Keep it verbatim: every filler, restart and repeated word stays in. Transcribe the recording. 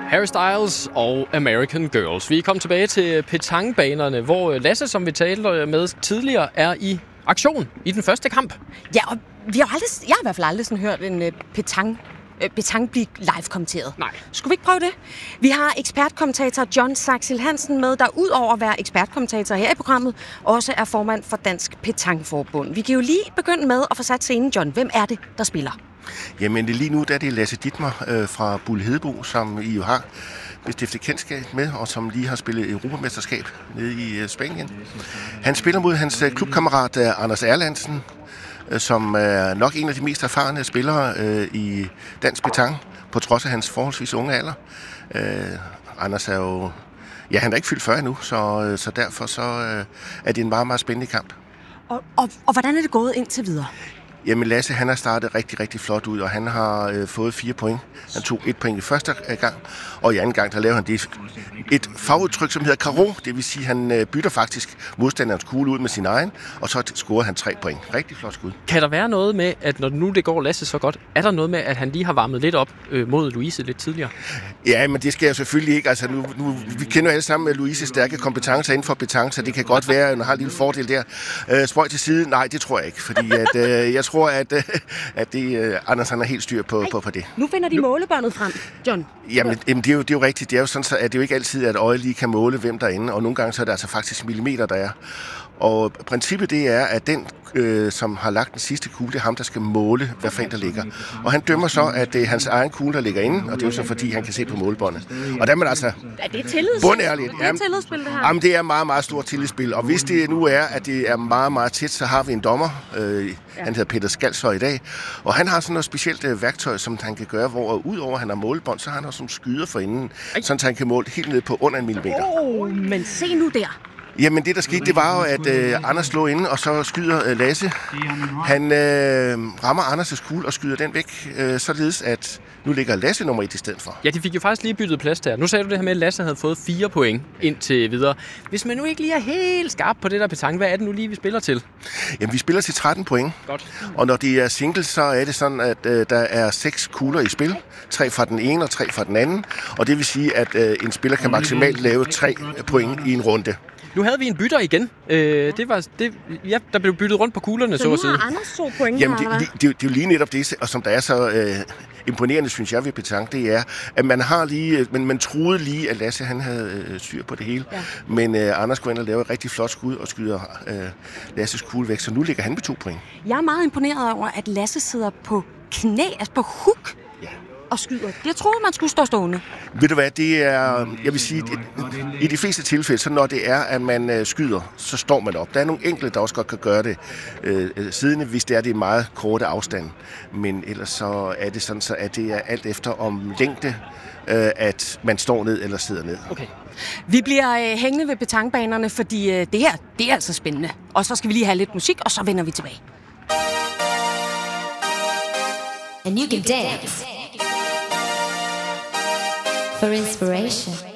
Harry Styles og American Girls. Vi er kommet tilbage til petanquebanerne, hvor Lasse, som vi talte med tidligere, er i aktion i den første kamp. Ja, og vi har aldrig, jeg har i hvert fald aldrig sådan hørt en uh, petang, uh, petang blive live-kommenteret. Nej. Skulle vi ikke prøve det? Vi har ekspertkommentator John Saxil Hansen med, der ud over at være ekspertkommentator her i programmet, også er formand for Dansk Petangforbund. Vi kan jo lige begynde med at få sat scenen, John. Hvem er det, der spiller? Jamen lige nu der er det Lasse Dittmer øh, fra Bull Hedebo, som I jo har bestiftet kendskab med, og som lige har spillet Europamesterskab nede i øh, Spanien. Han spiller mod hans øh, klubkammerat øh, Anders Erlandsen, øh, som er nok en af de mest erfarne spillere øh, i dansk petang, på trods af hans forholdsvis unge alder. Øh, Anders er jo... Ja, han er ikke fyldt fyrre endnu, så, øh, så derfor så, øh, er det en meget, meget spændende kamp. Og, og, og hvordan er det gået indtil videre? Jamen Lasse, han har startet rigtig, rigtig flot ud, og han har øh, fået fire point. Han tog et point i første gang, og i anden gang, der lavede han det et fagudtryk, som hedder karo. Det vil sige, at han øh, bytter faktisk modstanderens kugle ud med sin egen, og så scorer han tre point. Rigtig flot skud. Kan der være noget med, at når nu det går Lasse så godt, er der noget med, at han lige har varmet lidt op øh, mod Louise lidt tidligere? Ja, men det skal jeg selvfølgelig ikke. Altså, nu, nu, vi kender jo alle sammen Louises stærke kompetencer inden for petang, så det kan godt være, at han har en lille fordel der. Øh, spøj til side? Nej, det tror jeg ikke, fordi at, øh, jeg tror, at, øh, at det, øh, Anders han er helt styr på, på, på det. Nu finder de nu. målebåndet frem, John. Jamen, jamen det, er jo, det er jo rigtigt. Det er jo sådan, så at det er jo ikke altid, at øjet lige kan måle, hvem der er inde, og nogle gange så er det altså faktisk millimeter, der er. Og princippet det er, at den, øh, som har lagt den sidste kugle, det er ham, der skal måle, hvad fanden der ligger. Og han dømmer så, at det er hans egen kugle, der ligger inde, og det er jo så, fordi han kan se på målebåndet. Og der er man altså... Er det tillids? Bundærligt. Det er tillidsspil, det her. Jamen, det er meget, meget stort tillidsspil. Og hvis det nu er, at det er meget, meget tæt, så har vi en dommer. Øh, ja. Han hedder Peter Skalshøj i dag. Og han har sådan noget specielt øh, værktøj, som han kan gøre, hvor udover at han har målebånd, så har han også sådan skyder for inden, sådan at han kan måle helt ned på under en millimeter. Åh, oh, men se nu der. Jamen det, der skete, det var jo, at øh, Anders slår inde, og så skyder øh, Lasse. Han øh, rammer Anders' kugle og skyder den væk, øh, således at nu ligger Lasse nummer et i stedet for. Ja, de fik jo faktisk lige byttet plads der. Nu sagde du det her med, at Lasse havde fået fire point indtil videre. Hvis man nu ikke lige er helt skarp på det der petang, hvad er det nu lige, vi spiller til? Jamen, vi spiller til tretten point. Godt. Og når det er singles, så er det sådan, at øh, der er seks kugler i spil. Tre fra den ene og tre fra den anden. Og det vil sige, at øh, en spiller kan maksimalt lave tre point i en runde. Nu havde vi en bytter igen. Øh, det var, det, ja, der blev byttet rundt på kuglerne, så, så at sige. nu har Anders to point. Jamen, det, det, det, det er jo lige netop det, og som der er så øh, imponerende, synes jeg, ved petang, det er, at man har lige, men man troede lige, at Lasse han havde øh, styr på det hele. Ja. Men øh, Anders går ind og laver et rigtig flot skud og skyder øh, Lasses kugle væk, så nu ligger han med to point. Jeg er meget imponeret over, at Lasse sidder på knæ, altså på hook. Ja. Og skyder. Jeg troede, man skulle stå stående. Ved du hvad, det er, jeg vil sige, det, i de fleste tilfælde, så når det er, at man øh, skyder, så står man op. Der er nogle enkelte, der også godt kan gøre det øh, siddende, hvis det er det meget korte afstand. Men ellers så er det sådan, så at det er alt efter om længde, øh, at man står ned eller sidder ned. Okay. Vi bliver øh, hængende ved petangbanerne, fordi øh, det her, det er altså spændende. Og så skal vi lige have lidt musik, og så vender vi tilbage. And you can dance for inspiration.